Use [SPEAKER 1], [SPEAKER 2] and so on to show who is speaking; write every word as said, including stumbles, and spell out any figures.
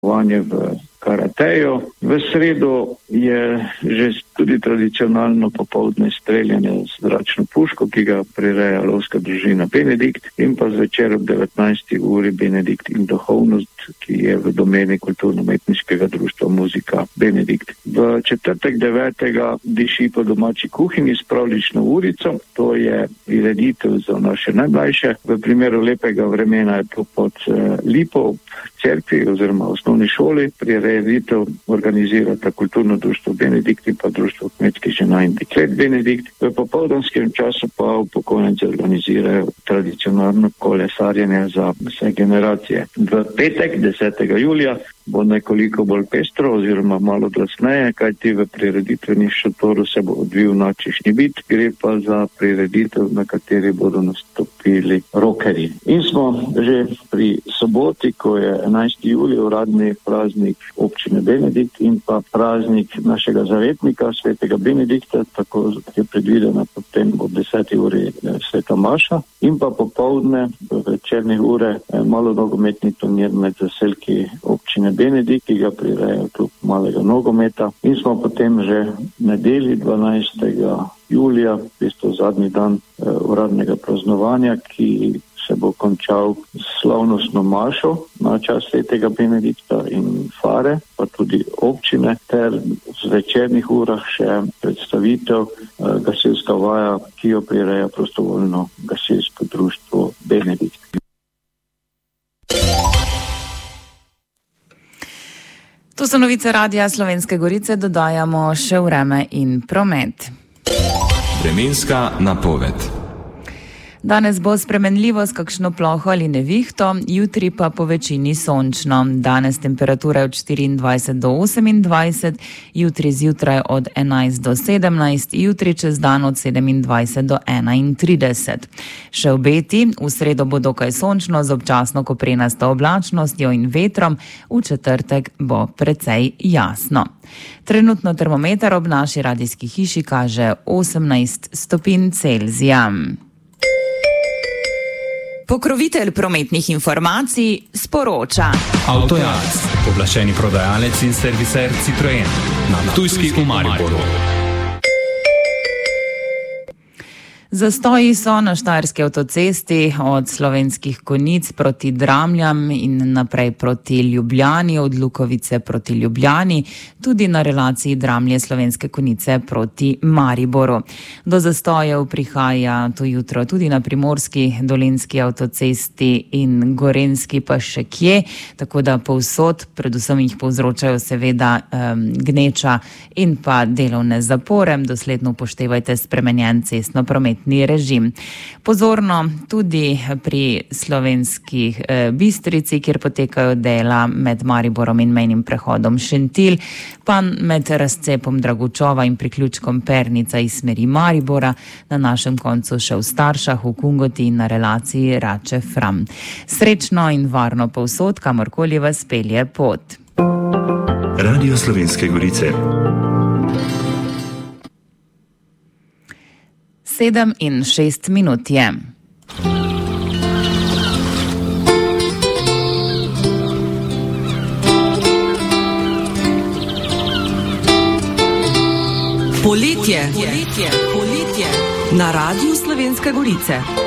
[SPEAKER 1] v karateju. V sredo je že tudi tradicionalno popoldne streljanje z zračno puško, ki ga prireja lovska družina Benedikt, in pa zvečer ob devetnajsti uri Benedikt in duhovnost, ki je v domeni kulturno-umetniškega društva Muzika Benedikt. V četrtek devetega diši po domači kuhinji s pravljično urico, to je prireditev za naše najmlajše. V primeru lepega vremena je to pod eh, lipo v cerkvi oziroma osnovni šoli. Prireditev organizirata kulturno društvo Benedikt in pa društvo kmetskih žena in deklet Benedikt. V popoldanskem času pa upokojenci organizirajo tradicionalno kolesarjenje za vse generacije. V petek desetega julija bo nekoliko bolj pestro oziroma malo glasneje, kajti v prireditvenih šotoru se bo odvil nočni bit, gre pa za prireditev, na kateri bodo nastopili rockerji. In smo že pri soboti, ko je enajsti julij, uradni praznik občine Benedikt in pa praznik našega zavetnika, svetega Benedikta, tako je predvidena potem ob deseti uri sveta maša, in pa popoldne v večernih ure malo nogometni turnir med zaselki občine Benedikt, ki ga prireja klub malega nogometa. In smo potem že nedelji dvanajstega julija, v bistvu zadnji dan eh, uradnega praznovanja, ki se bo končal s slavnostno mašo na čas svetega Benedikta in fare, pa tudi občine, ter v večernih urah še predstavitev eh, gasilska vaja, ki jo prireja prostovoljno gasilsko društvo Benedikt.
[SPEAKER 2] To so novice Radia Slovenske Gorice, dodajamo še vreme in promet.
[SPEAKER 3] Vremenska napoved.
[SPEAKER 2] Danes bo spremenljivo s kakšno ploho ali nevihto, jutri pa po večini sončno. Danes temperatura od štiriindvajset do osemindvajset, jutri zjutraj od enajst do sedemnajst, jutri čez dan od sedemindvajset do enaintrideset. Še obeti, v sredo bo dokaj sončno z občasno koprenasto oblačnostjo in vetrom, v četrtek bo precej jasno. Trenutno termometer ob naši radijski hiši kaže osemnajst stopinj Celzija. Pokrovitelj prometnih informacij sporoča.
[SPEAKER 4] Avtojaz, pooblaščeni prodajalec in serviser Citroen na Ptujski v Mariboru.
[SPEAKER 2] Zastoji so na štajerski avtocesti od Slovenskih Konjic proti Dramljam in naprej proti Ljubljani, od Lukovice proti Ljubljani, tudi na relaciji Dramlje Slovenske Konjice proti Mariboru. Do zastojev prihaja to jutro tudi na primorski, dolenjski avtocesti in gorenjski pa še kje, tako da povsod, predvsem jih povzročajo seveda um, gneča in pa delovne zapore. Dosledno upoštevajte spremenjen cestno-prometni režim. Pozorno tudi pri Slovenskih eh, Bistrici, kjer potekajo dela med Mariborom in mejnim prehodom Šentilj, pa med razcepom Dragučova in priključkom Pernica iz smeri Maribora, na našem koncu še v Staršah, v Kungoti in na relaciji Rače-Fram. Srečno in varno povsod, kamorkoli vas pelje pot.
[SPEAKER 5] Radio Slovenske Gorice.
[SPEAKER 2] Sedem in šest minut je.
[SPEAKER 6] Poletje. Poletje. Poletje. Na Radiu Slovenske Gorice.